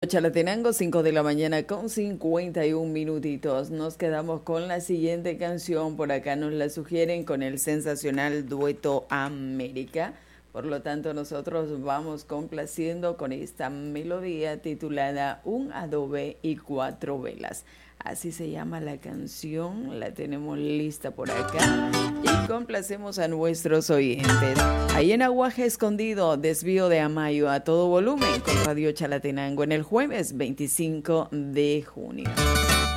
Chalatenango, 5 de la mañana con 51 minutitos. Nos quedamos con la siguiente canción. Por acá nos la sugieren con el sensacional dueto América. Por lo tanto, nosotros vamos complaciendo con esta melodía titulada Un adobe y cuatro velas. Así se llama la canción, la tenemos lista por acá y complacemos a nuestros oyentes. Ahí en Aguaje Escondido, Desvío de Amayo a todo volumen con Radio Chalatenango en el jueves 25 de junio.